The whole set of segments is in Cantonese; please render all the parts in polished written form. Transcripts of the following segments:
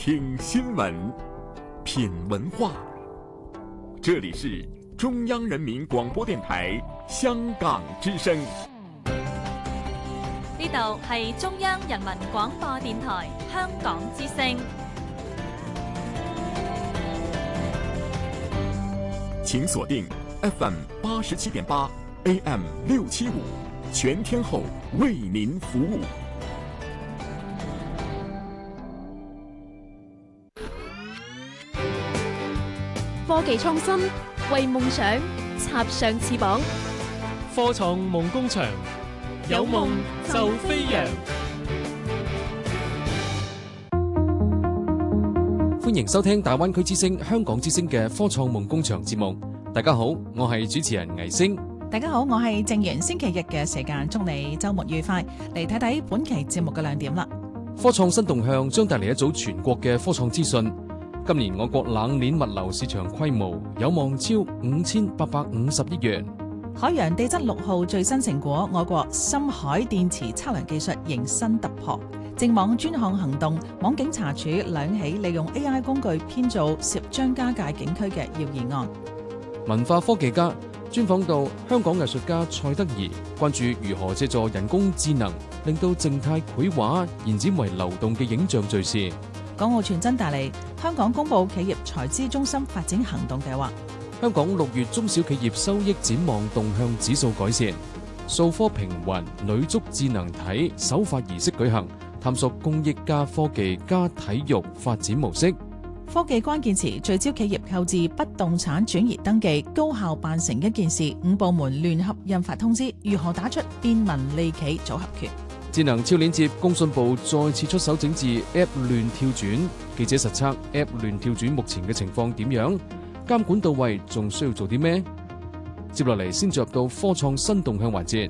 听新闻，品文化。这里是中央人民广播电台香港之声。 呢度係中央人民廣播電台香港之聲。 請鎖定 FM 87.8 AM 675，全天候為您服務。 科技創新，為夢想插上翅膀。 科創夢工場，有夢就飛揚。歡迎收聽大灣區之聲、香港之聲嘅科創夢工場節目。大家好，我係主持人倪星。 大家好，我係正源。星期日嘅時間，祝你週末愉快。嚟睇睇本期節目嘅亮點啦。 科創新動向將帶嚟一組全國嘅科創資訊。今年我國冷鏈物流市場規模有望超5850億元。 海洋地質6號最新成果，我國深海電池測量技術迎新突破。正網專項行動，網警查處兩起利用 AI 工具編造涉張家界景區嘅謠言案。 文化科技家專訪到香港藝術家蔡德宜，關注如何借助人工智能令到靜態繪畫延展為流動嘅影像敘事。 港澳傳真帶嚟香港公布企業財資中心發展行動計劃。 香港6月中小企業收益展望動向指數改善。數科評雲女足智能體首發儀式舉行，探索公益加科技加體育發展模式。 科技關鍵詞聚焦企業購置不動產轉移登記，高效辦成一件事。5部門聯合印發通知，如何打出便民利企組合拳？ 智能超鏈接，工信部再次出手整治 App 亂跳轉。記者實測 App 亂跳轉目前嘅情況點樣？監管到位，仲需要做啲咩？接落嚟先進入到科創新動向環節。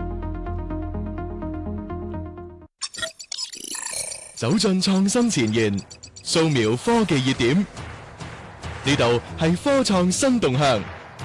走進創新前沿，掃描科技熱點。呢度係科創新動向。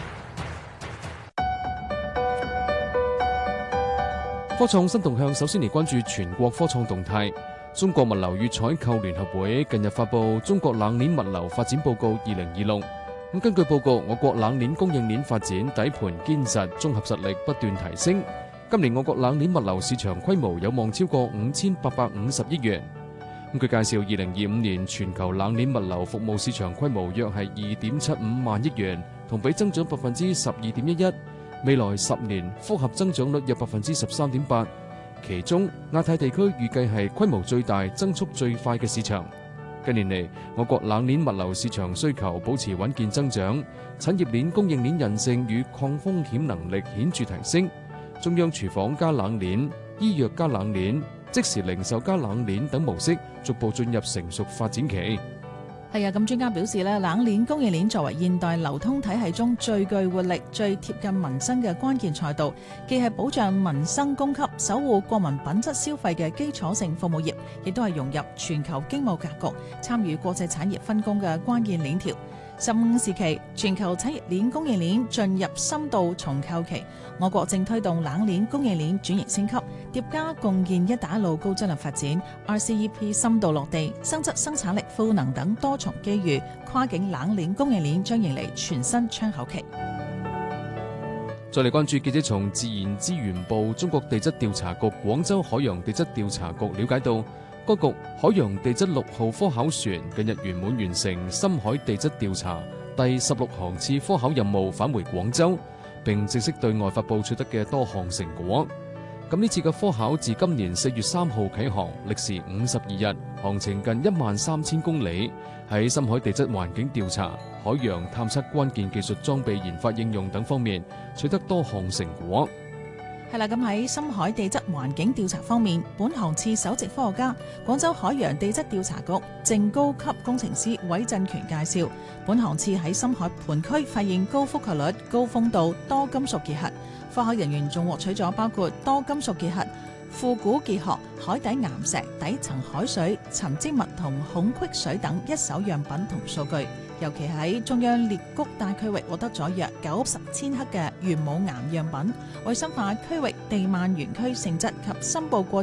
科創新動向首先嚟關注全國科創動態。中國物流與採購聯合會近日發布《中國冷鏈物流發展報告2026》。根據報告，我國冷鏈供應鏈發展底盤堅實，綜合實力不斷提升。今年我國冷鏈物流市場規模有望超過5850億元。據介紹，2025年全球冷鏈物流服務市場規模約係2.75萬億元，同比增長12.11%。未來10年複合增長率約13.8%。其中亞太地區預計係規模最大、增速最快嘅市場。近年嚟，我國冷鏈物流市場需求保持穩健增長，產業鏈供應鏈韌性與抗風險能力顯著提升。中央廚房加冷鏈、醫藥加冷鏈、即時零售加冷鏈等模式逐步進入成熟發展期。 係啊，咁專家表示咧，冷鏈供應鏈作為現代流通體系中最具活力、最貼近民生嘅關鍵賽道，既係保障民生供給、守護國民品質消費嘅基礎性服務業，亦都係融入全球經貿格局、參與國際產業分工嘅關鍵鏈條。15時期，全球產業鏈供應鏈進入深度重構期，我國正推動冷鏈供應鏈轉型升級，疊加共建一帶一路高質量發展、RCEP 深度落地、增質生產力賦能等多重機遇，跨境冷鏈供應鏈將迎嚟全新窗口期。 再嚟關注記者從自然資源部中國地質調查局廣州海洋地質調查局了解到，該局海洋地質6號科考船近日圓滿完成深海地質調查第16航次科考任務，返回廣州，並正式對外發布取得嘅多項成果。咁呢次嘅科考自今年4月3號啟航，歷時52日，航程近13000公里，喺深海地質環境調查、海洋探測關鍵技術裝備研發應用等方面取得多項成果。 係啦，咁喺深海地質環境調查方面，本航次首席科學家、廣州海洋地質調查局正高級工程師韋振權介紹，本航次喺深海盤區發現高覆蓋率、高豐度多金屬結核。科考人員仲獲取咗包括多金屬結核、腐古結核、海底岩石、底層海水、沉積物同孔隙水等一手樣品同數據。尤其喺中央裂谷帶區域獲得咗約90千克嘅玄武岩樣品，為深化區域地幔園區性質及申報過